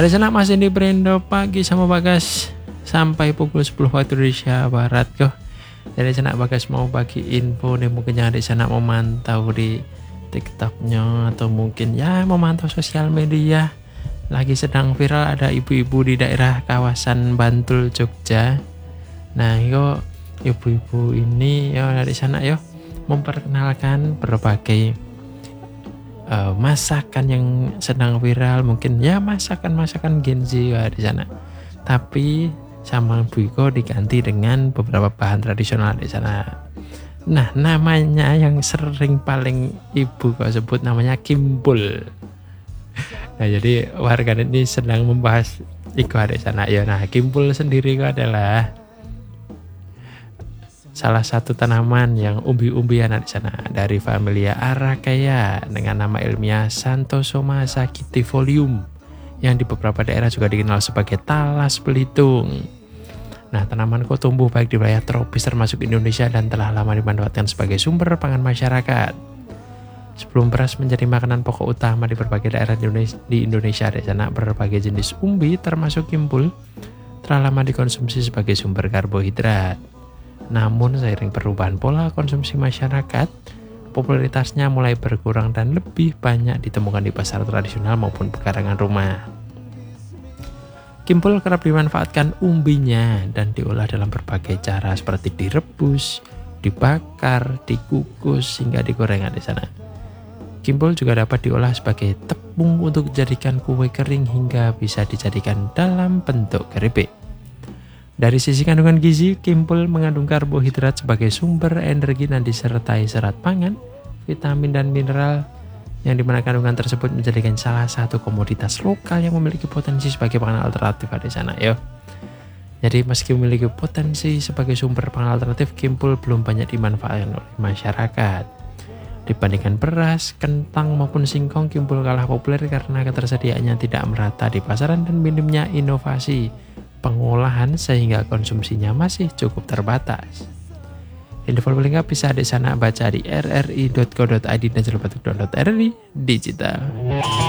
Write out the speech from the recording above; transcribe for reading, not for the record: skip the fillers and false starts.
Dari sana masih di Brendo Pagi sama Bagas sampai pukul 10 waktu Indonesia Barat kok. Dari sana Bagas mau bagi info nih, mungkin yang di sana mau mantau di TikToknya atau mungkin ya memantau sosial media. Lagi sedang viral ada ibu-ibu di daerah kawasan Bantul Jogja. Nah yo ibu-ibu ini ya dari sana yo memperkenalkan berbagai masakan yang sedang viral, mungkin ya masakan Gen Z ya di sana. Tapi sama Bu Iko diganti dengan beberapa bahan tradisional di sana. Nah, namanya yang sering paling ibu kok sebut namanya kimpul. Nah, jadi warganet ini sedang membahas Iko di sana. Ya, nah kimpul sendiri kok adalah salah satu tanaman yang umbi-umbian di sana dari familia Arakaea dengan nama ilmiah Xanthosoma sagitifolium yang di beberapa daerah juga dikenal sebagai talas Belitung. Nah, tanaman kok tumbuh baik di wilayah tropis termasuk Indonesia dan telah lama dimanfaatkan sebagai sumber pangan masyarakat. Sebelum beras menjadi makanan pokok utama di berbagai daerah di Indonesia, di sana berbagai jenis umbi termasuk kimpul telah lama dikonsumsi sebagai sumber karbohidrat. Namun seiring perubahan pola konsumsi masyarakat, popularitasnya mulai berkurang dan lebih banyak ditemukan di pasar tradisional maupun pekarangan rumah. Kimpul kerap dimanfaatkan umbinya dan diolah dalam berbagai cara seperti direbus, dibakar, dikukus hingga digoreng di sana. Kimpul juga dapat diolah sebagai tepung untuk dijadikan kue kering hingga bisa dijadikan dalam bentuk keripik. Dari sisi kandungan gizi, kimpul mengandung karbohidrat sebagai sumber energi dan disertai serat pangan, vitamin dan mineral yang dimana kandungan tersebut menjadikan salah satu komoditas lokal yang memiliki potensi sebagai pangan alternatif di sana yo. Jadi meski memiliki potensi sebagai sumber pangan alternatif, kimpul belum banyak dimanfaatkan oleh masyarakat. Dibandingkan beras, kentang maupun singkong, kimpul kalah populer karena ketersediaannya tidak merata di pasaran dan minimnya inovasi pengolahan sehingga konsumsinya masih cukup terbatas. Info lengkap bisa di sana baca di rri.co.id dan jangan lupa untuk download RRI Digital.